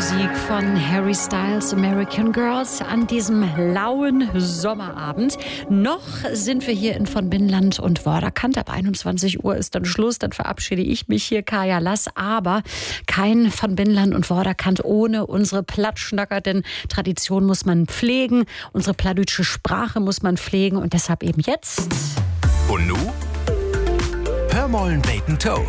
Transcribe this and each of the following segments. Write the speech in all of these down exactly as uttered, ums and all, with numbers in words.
Musik von Harry Styles, American Girls, an diesem lauen Sommerabend. Noch sind wir hier in von Binnenland und Vorderkant. Ab einundzwanzig Uhr ist dann Schluss. Dann verabschiede ich mich hier, Kaya Lass. Aber kein von Binnenland und Vorderkant ohne unsere Plattschnacker. Denn Tradition muss man pflegen. Unsere plattdeutsche Sprache muss man pflegen. Und deshalb eben jetzt. Und nu? Hör mollen Bacon Toe.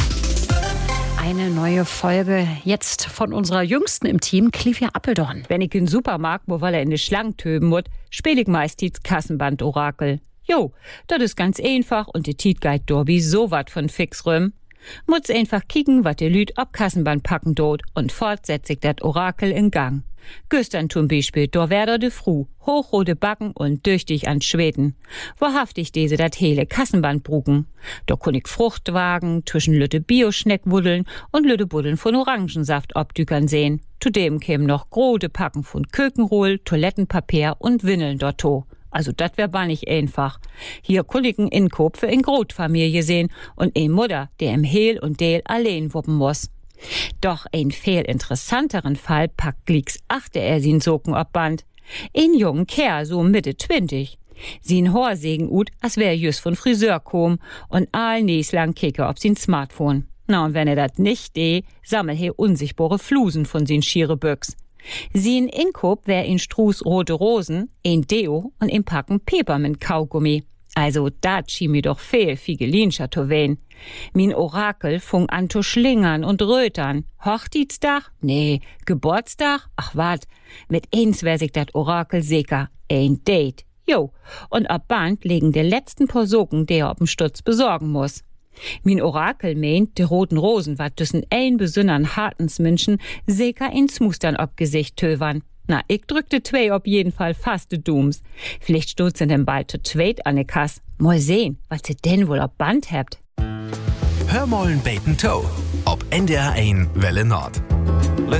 Eine neue Folge jetzt von unserer Jüngsten im Team, Clivia Appeldorn. Wenn ich in den Supermarkt, wo weil er in die Schlange töben muss, spiel ich meist das Kassenband-Orakel. Jo, das ist ganz einfach und die Tiet geht Dorbi so wat von fix rüm. Muss einfach kicken, wat die Lüd ob Kassenband packen dort und fortsetzt ich dat Orakel in Gang. Gestern zum Beispiel, da wär de Fru, hochrote Backen und düchtig an Schweden. Wahrhaftig diese dat hele Kassenband brugen. Da kun ich Fruchtwagen, zwischen Lütte Bioschneck wuddeln und Lütte Buddeln von Orangensaft obdükern sehen. Zudem kämen noch grote Packen von Kökenrohl, Toilettenpapier und Windeln dorto. Also dat wär bar nicht einfach. Hier kunnigen Inkoop für in Grotfamilie sehen und ein Mutter, der im Hehl und Deel allein wuppen muss. Doch ein viel interessanteren Fall packt Glicks achte er sin Socken ob Band. Ein jungen Kerl, so Mitte zwanzig. Sin Haar segen ut, als wär just von Friseur kom und all näslang kicke ob sin Smartphone. Na und wenn er dat nicht de, sammel he unsichtbare Flusen von sin schiere Büchs. Sin Inkoop wär in Struß rote Rosen, ein Deo und ein Packen Peppermint-Kaugummi. Also dat schien mir doch fehl, Figelinscher Towen. Min Orakel fung an zu schlingern und rötern. Hochzeitstag? Nee. Geburtstag? Ach wat, mit eins wär sich dat Orakel sicher. Ein Date. Jo. Und ab Band legen de letzten paar Socken, der ob'n Stutz besorgen muss. Min Orakel meint, de roten Rosen wat düssen ein besünnern Hartensmenschen sicher ins Mustern ob Gesicht tövern. Na, ich drückte zwei ob jeden Fall fast de Dooms. Vielleicht stoßen denn bald zu zweit an de Kass. Mal sehen, was sie denn wohl ob Band habt. Hör mollen Bacon Toe. Ob N D R eins Welle Nord.